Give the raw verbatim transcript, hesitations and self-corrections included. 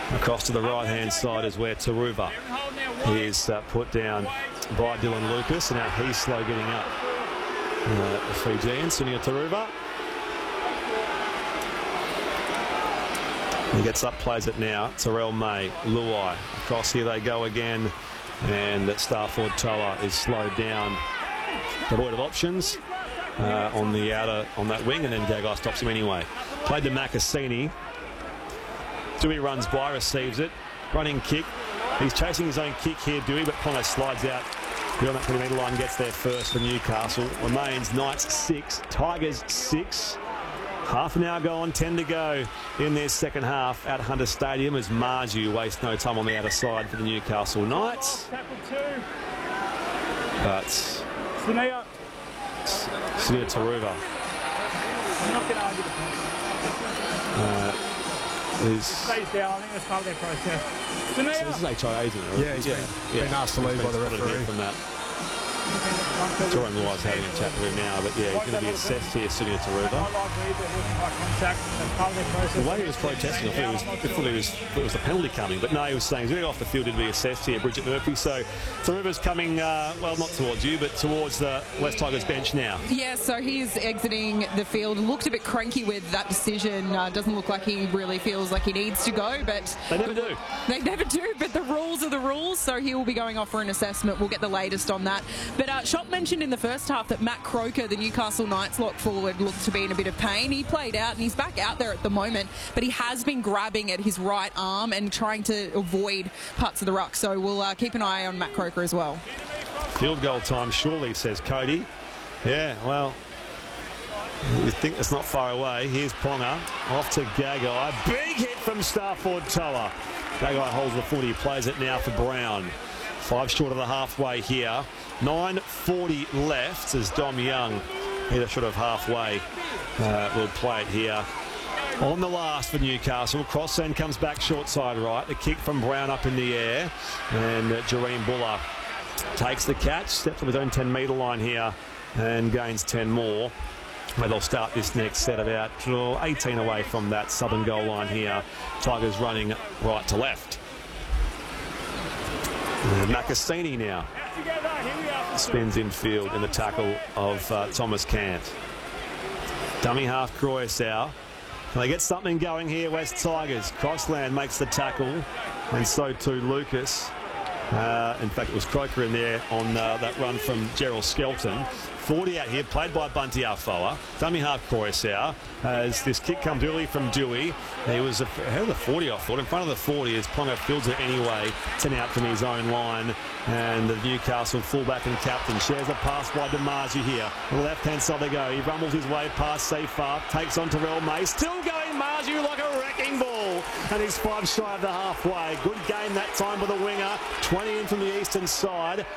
Across to the right-hand side is where Taruva is uh, put down by Dylan Lucas, and now he's slow getting up. Uh, the Fijian, Sunil Taruva. He gets up, plays it now. Terrell May, Luai. Across here they go again, and Starford Toa is slowed down. Devoid of options uh, on the outer, on that wing, and then Gagai stops him anyway. Played to Makasini. Dewey runs by, receives it. Running kick. He's chasing his own kick here, Dewey, but Ponga slides out beyond that twenty metre line, gets there first for Newcastle. Remains Knights six, Tigers six. Half an hour gone, ten to go in their second half at Hunter Stadium as Marju wastes no time on the outer side for the Newcastle Knights. But Sunia Taruva uh, is... Stays down, I think that's part of their process. So this is H I A, isn't it? Yeah, he's yeah. been, yeah. been asked to leave by the referee. From that. Jordan Luai's having a chat to him now, but yeah, he's going to be assessed here, Sunil Taruva. The way he was protesting, I thought, was, I thought it was, it was a penalty coming, but no, he was saying he's really off the field to be assessed here, Bridget Murphy. So Taruva's coming, uh, well, not towards you, but towards the West Tigers bench now. Yeah, so he's exiting the field. Looked a bit cranky with that decision. Uh, doesn't look like he really feels like he needs to go, but they never do. They never do, but the rules are the rules, so he will be going off for an assessment. We'll get the latest on that. But uh, Shop mentioned in the first half that Matt Croker, the Newcastle Knights lock forward, looked to be in a bit of pain. He played out and he's back out there at the moment, but he has been grabbing at his right arm and trying to avoid parts of the ruck. So we'll uh, keep an eye on Matt Croker as well. Field goal time, surely, says Cody. Yeah, well, you think it's not far away. Here's Ponga off to Gagai. Big hit from Starford Toa. Gagai holds the footy, plays it now for Brown. Five short of the halfway here. nine forty left as Dom Young, either short of halfway, uh, will play it here. On the last for Newcastle. Crossend comes back short side right. The kick from Brown up in the air. And uh, Jareen Buller takes the catch, steps on his own ten metre line here and gains ten more. Where they'll start this next set about eighteen away from that southern goal line here. Tigers running right to left. And Makasini now spins infield in the tackle of uh, Thomas Cant. Dummy half Croissau. Can they get something going here, West Tigers? Crossland makes the tackle, and so too Lucas. Uh, in fact, it was Croker in there on uh, that run from Gerald Skelton. forty out here, played by Bunty Afoa. Dummy half Croissau. As this kick comes early from Dewey. He was ahead of the forty, I thought. In front of the forty as Ponga fields it anyway. ten out from his own line. And the Newcastle fullback and captain shares a pass by DeMarzi here. On the left-hand side they go. He rumbles his way past Seyfarth. Takes on Terrell May. Still going Marju like a wrecking ball. And he's five shy of the halfway. Good game that time by the winger. twenty in from the eastern side.